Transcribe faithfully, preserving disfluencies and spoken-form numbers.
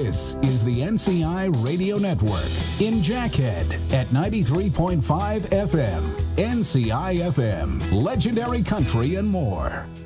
This is the N C I Radio Network in Jackhead at ninety-three point five F M. N C I F M, legendary country and more.